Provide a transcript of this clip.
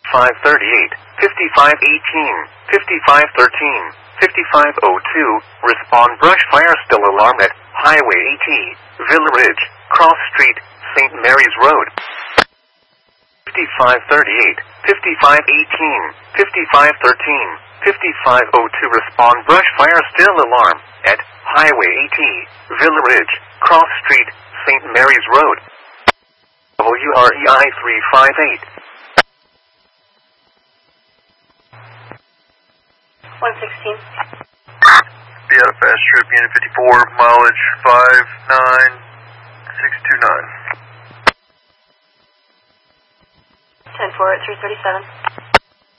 5538, 5518, 5513, 5502. Respond brush fire still alarm at Highway AT, Villa Ridge, Cross Street, St. Mary's Road. 5538, 5518, 5513, 5502. Respond brush fire still alarm at Highway AT, Villa Ridge, Cross Street, St. Mary's Road. WREI 358. 116. Be out of fast trip, Unit 54, mileage 59629. 10-4 at 337.